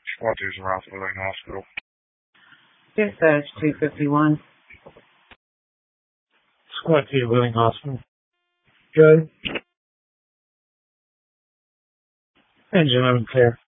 Squad 2's around for the Living Hospital. Dispatch 251. Squad 2, Living Hospital. Good. Engine 11 clear.